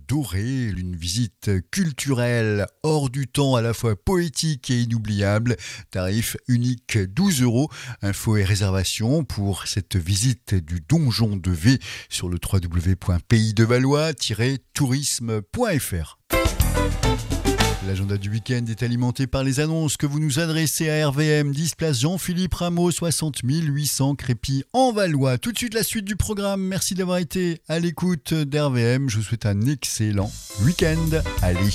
dorée, une visite culturelle hors du temps, à la fois poétique et inoubliable. Tarif unique 12 €. Infos et réservations pour cette visite du donjon de V sur le www.paysdevalois-tourisme.fr. L'agenda du week-end est alimenté par les annonces que vous nous adressez à RVM, 10 place Jean-Philippe Rameau, 60 800 Crépy en Valois. Tout de suite, la suite du programme. Merci d'avoir été à l'écoute d'RVM. Je vous souhaite un excellent week-end. Allez.